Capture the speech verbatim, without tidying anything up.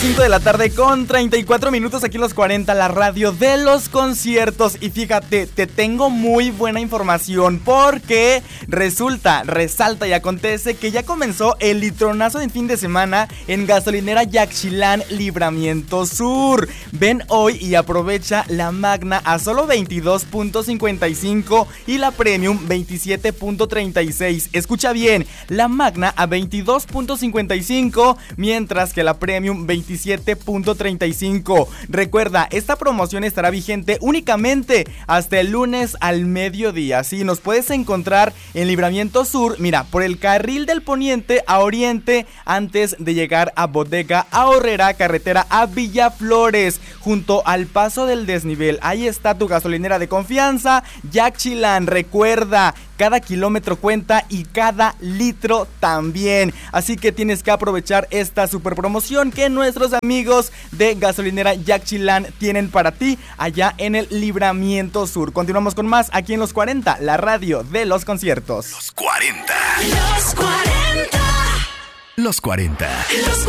cinco de la tarde con treinta y cuatro minutos aquí en Los cuarenta, la radio de los conciertos. Y fíjate, te tengo muy buena información porque resulta, resalta y acontece que ya comenzó el litronazo de fin de semana en gasolinera Yaxchilán Libramiento Sur. Ven hoy y aprovecha la Magna a solo veintidós punto cincuenta y cinco y la Premium veintisiete punto treinta y seis. Escucha bien, la Magna a veintidós punto cincuenta y cinco, mientras que la Premium veintisiete punto treinta y cinco. Recuerda, esta promoción estará vigente únicamente hasta el lunes al mediodía. Sí, nos puedes encontrar en Libramiento Sur, mira, por el carril del poniente a oriente, antes de llegar a Bodega Aurrera, carretera a Villaflores, junto al paso del desnivel. Ahí está tu gasolinera de confianza, Yaxchilán. Recuerda, cada kilómetro cuenta y cada litro también. Así que tienes que aprovechar esta super promoción que nuestros amigos de gasolinera Yaxchilán tienen para ti allá en el Libramiento Sur. Continuamos con más aquí en Los cuarenta, la radio de los conciertos. Los cuarenta. Los cuarenta. Los cuarenta. Los